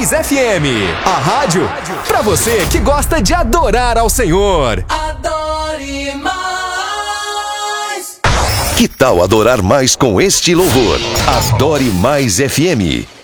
Mais FM, a rádio pra você que gosta de adorar ao Senhor. Adore mais. Que tal adorar mais com este louvor? Adore Mais FM.